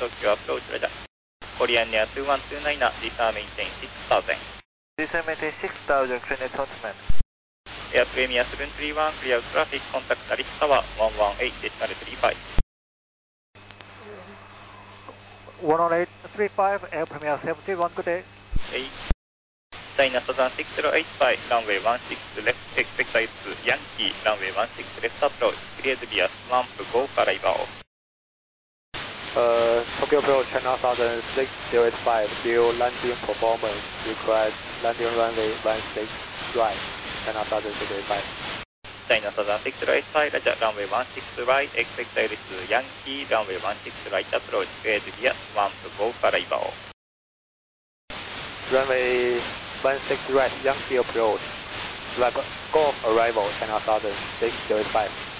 Tokyo approach radar. Korean Air 2129, descend maintain 6000. Descend maintain 6000, clear Tottenham. Air Premier 731, clear traffic, contact Alice Tower 118.35. 118.35, Air Premier 71, good day. China Southern 6085, runway 16 left, expect flight to Yankee, runway 16 left approach, cleared via Swamp, go for arrival. Tokyo Approach, China Southern 6085, view landing performance, request landing runway 16 right, China Southern 6085. China Southern 6085, Roger, runway 16 right, expect flight to Yankee, runway 16 right approach, cleared via Swamp, go for arrival. Runway 16 right, Yankee Approach, go arrival, China Southern 6085.